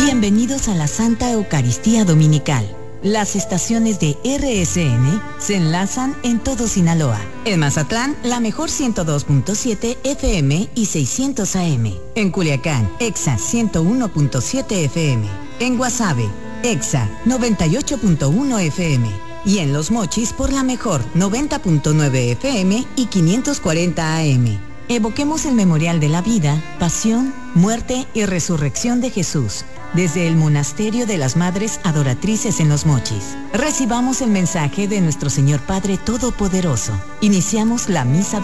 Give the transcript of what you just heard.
Bienvenidos a la Santa Eucaristía Dominical. Las estaciones de RSN se enlazan en todo Sinaloa. En Mazatlán, la mejor 102.7 FM y 600 AM. En Culiacán, EXA 101.7 FM. En Guasave, EXA 98.1 FM. Y en Los Mochis por la mejor 90.9 FM y 540 AM. Evoquemos el memorial de la vida, pasión, muerte y resurrección de Jesús desde el Monasterio de las Madres Adoratrices en Los Mochis. Recibamos el mensaje de nuestro Señor Padre Todopoderoso. Iniciamos la misa